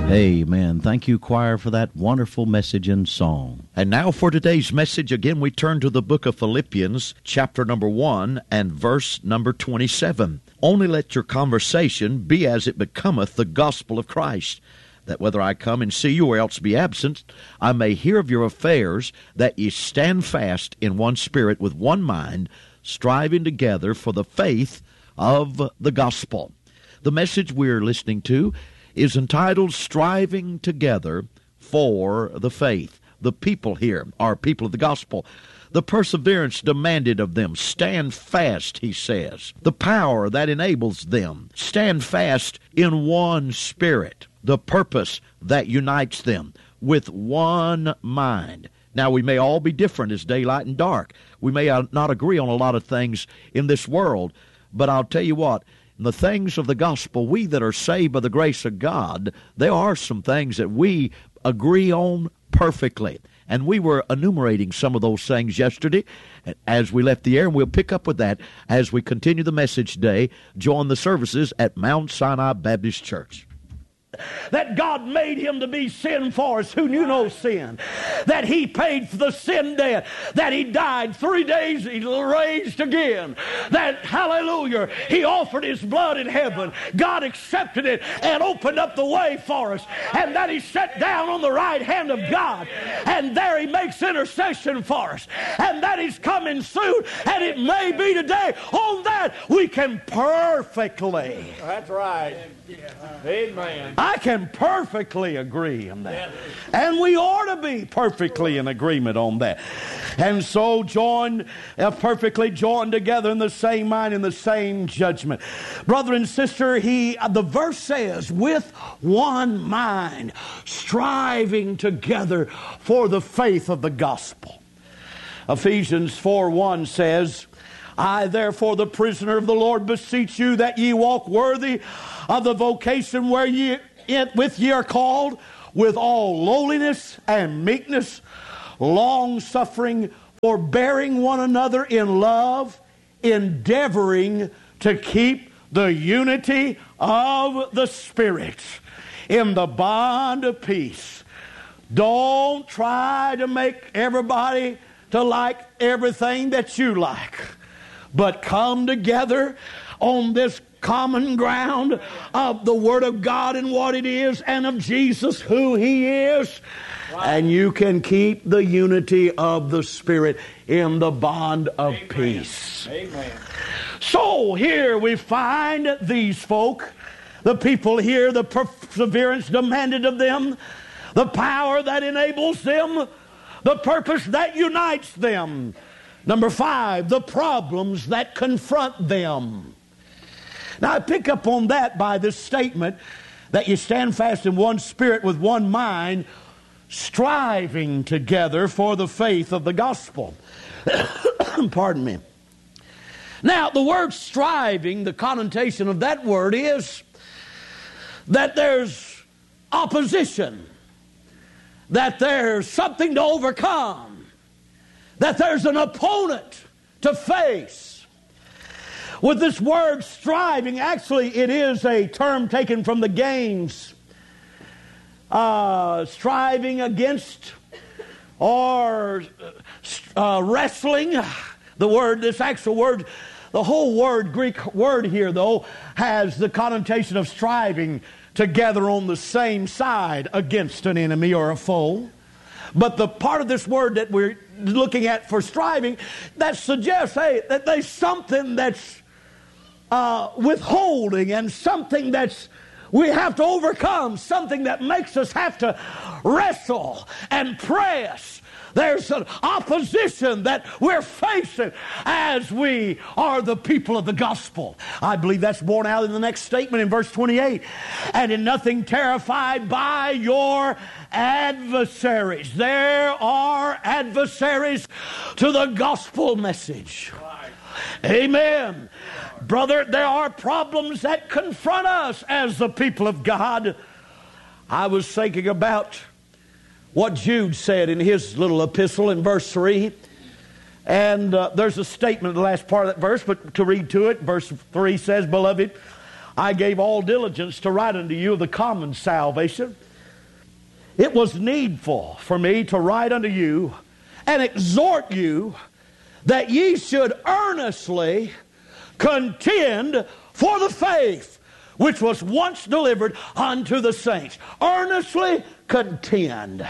Amen. Thank you, choir, for that wonderful message and song. And now for today's message, again, we turn to the book of Philippians, chapter number 1 and verse number 27. Only let your conversation be as it becometh the gospel of Christ, that whether I come and see you or else be absent, I may hear of your affairs, that ye stand fast in one spirit with one mind, striving together for the faith of the gospel. The message we're listening to is entitled Striving Together for the Faith. The people here are people of the gospel. The perseverance demanded of them. Stand fast, he says. The power that enables them. Stand fast in one spirit. The purpose that unites them with one mind. Now, we may all be different as daylight and dark. We may not agree on a lot of things in this world, but I'll tell you what, in the things of the gospel, we that are saved by the grace of God, there are some things that we agree on perfectly. And we were enumerating some of those things yesterday as we left the air, and we'll pick up with that as we continue the message today. Join the services at Mount Sinai Baptist Church. That God made him to be sin for us who knew no sin. That he paid for the sin debt. That he died 3 days, he raised again. That, hallelujah, he offered his blood in heaven. God accepted it and opened up the way for us. And that he sat down on the right hand of God. And there he makes intercession for us. And that he's coming soon. And it may be today. On that we can perfectly. That's right. Amen. I can perfectly agree on that. And we ought to be perfectly in agreement on that. And so perfectly joined together in the same mind, in the same judgment. Brother and sister, the verse says, with one mind, striving together for the faith of the gospel. Ephesians 4:1 says, I, therefore, the prisoner of the Lord, beseech you that ye walk worthy of the vocation wherewith ye are called, with all lowliness and meekness, long-suffering, forbearing one another in love, endeavoring to keep the unity of the Spirit in the bond of peace. Don't try to make everybody to like everything that you like, but come together on this common ground of the Word of God and what it is, and of Jesus who He is. Wow. And you can keep the unity of the Spirit in the bond of peace. Amen. So here we find these folk, the people here, the perseverance demanded of them, the power that enables them, the purpose that unites them. Number 5, the problems that confront them. Now, I pick up on that by this statement that you stand fast in one spirit with one mind, striving together for the faith of the gospel. Pardon me. Now, the word striving, the connotation of that word is that there's opposition, that there's something to overcome, that there's an opponent to face. With this word striving, actually it is a term taken from the games. Striving against or wrestling. This actual word, the whole word, Greek word here though, has the connotation of striving together on the same side against an enemy or a foe. But the part of this word that we're looking at for striving, that suggests, that there's something that's withholding, and something that's we have to overcome, something that makes us have to wrestle and press. There's an opposition that we're facing as we are the people of the gospel. I believe that's borne out in the next statement in verse 28. And in nothing terrified by your adversaries. There are adversaries to the gospel message. Amen. Brother, there are problems that confront us as the people of God. I was thinking about what Jude said in his little epistle in verse 3. And there's a statement in the last part of that verse, but to read to it, verse 3 says, Beloved, I gave all diligence to write unto you of the common salvation, it was needful for me to write unto you and exhort you that ye should earnestly contend for the faith which was once delivered unto the saints. Earnestly contend.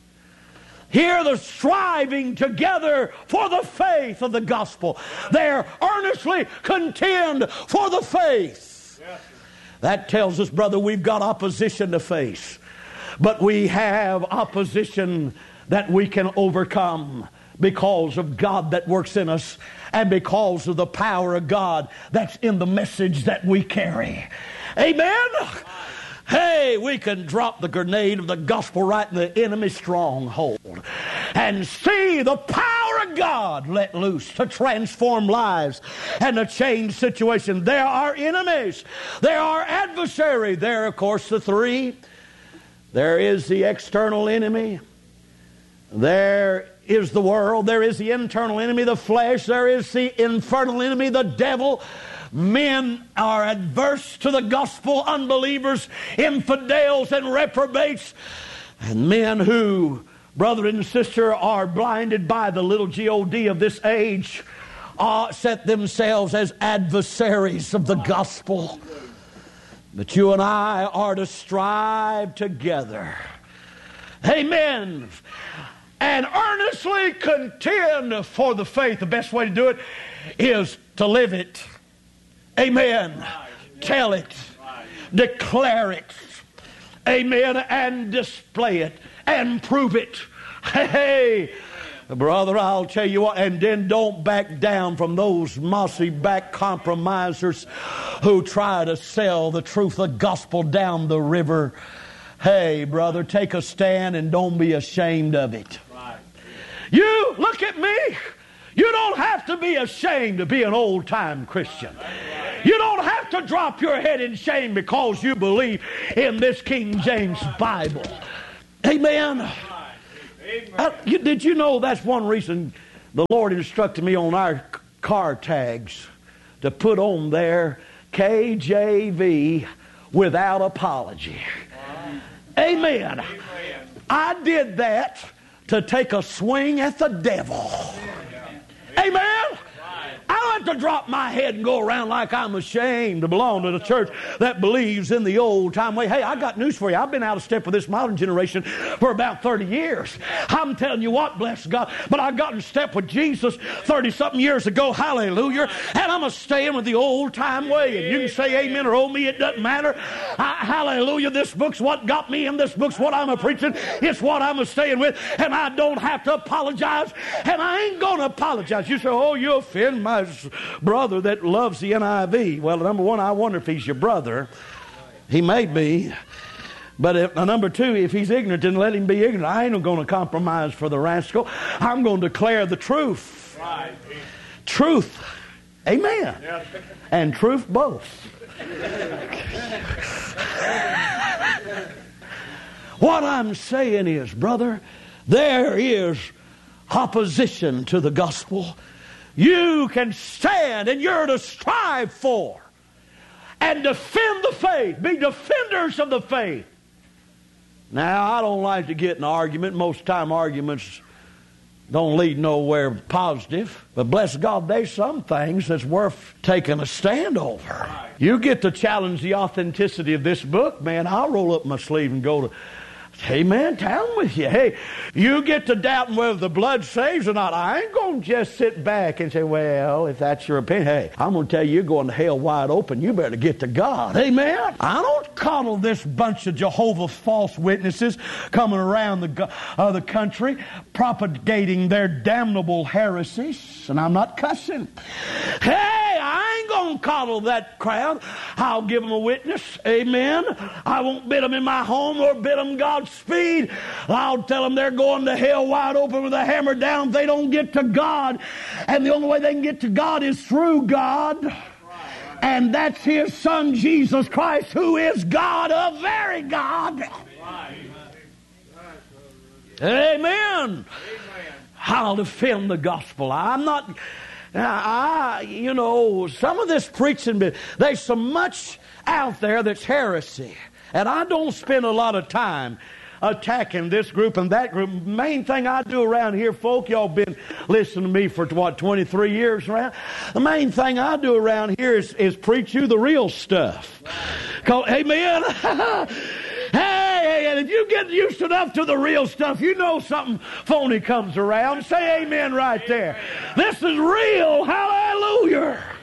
Here they're striving together for the faith of the gospel. They're earnestly contend for the faith. That tells us, brother, we've got opposition to face. But we have opposition that we can overcome because of God that works in us and because of the power of God that's in the message that we carry. Amen? Hey, we can drop the grenade of the gospel right in the enemy's stronghold and see the power of God let loose to transform lives and to change situations. There are enemies. There are adversaries. There are, of course, the three. There is the external enemy. There is the world. There is the internal enemy, the flesh. There is the infernal enemy, the devil. Men are adverse to the gospel, unbelievers, infidels, and reprobates. And men who, brother and sister, are blinded by the little G-O-D of this age, set themselves as adversaries of the gospel. But you and I are to strive together. Amen. And earnestly contend for the faith. The best way to do it is to live it. Amen. Tell it. Declare it. Amen. And display it. And prove it. Hey, brother, I'll tell you what. And then don't back down from those mossy-backed compromisers who try to sell the truth of the gospel down the river. Hey, brother, take a stand and don't be ashamed of it. You, look at me. You don't have to be ashamed to be an old-time Christian. You don't have to drop your head in shame because you believe in this King James Bible. Amen. Did you know that's one reason the Lord instructed me on our car tags to put on there KJV without apology. Amen. I did that to take a swing at the devil. Amen. I don't have to drop my head and go around like I'm ashamed to belong to the church that believes in the old time way. Hey, I got news for you. I've been out of step with this modern generation for about 30 years. I'm telling you what, bless God. But I got in step with Jesus 30-something years ago. Hallelujah. And I'm staying with the old time way. And you can say amen or oh me, it doesn't matter. Hallelujah. This book's what got me in. This book's what I'm preaching. It's what I'm staying with. And I don't have to apologize. And I ain't going to apologize. You say, oh, you offend my brother that loves the NIV. Well, number one, I wonder if he's your brother. He may be. But number two, if he's ignorant, then let him be ignorant. I ain't going to compromise for the rascal. I'm going to declare the truth. Right. Truth. Amen. Yeah. And truth both. What I'm saying is, brother, there is opposition to the gospel. You can stand and you're to strive for and defend the faith. Be defenders of the faith. Now, I don't like to get in an argument. Most time arguments don't lead nowhere positive. But bless God, there's some things that's worth taking a stand over. You get to challenge the authenticity of this book, man, I'll roll up my sleeve and go to amen, down with you. Hey, you get to doubting whether the blood saves or not. I ain't going to just sit back and say, well, if that's your opinion, hey, I'm going to tell you, you're going to hell wide open. You better get to God. Amen. I don't coddle this bunch of Jehovah's false witnesses coming around the country propagating their damnable heresies. And I'm not cussing. Hey, I ain't going to coddle that crowd. I'll give them a witness. Amen. I won't bid them in my home or bid them God's speed. I'll tell them they're going to hell wide open with a hammer down if they don't get to God. And the only way they can get to God is through God. And that's His Son, Jesus Christ, who is God, a very God. Amen. I'll defend the gospel. I'm not... some of this preaching, there's so much out there that's heresy. And I don't spend a lot of time attacking this group and that group. Main thing I do around here, folk, y'all been listening to me for, 23 years around? The main thing I do around here is preach you the real stuff. Amen? Hey, and if you get used enough to the real stuff, you know something phony comes around. Say amen right there. This is real. Hallelujah.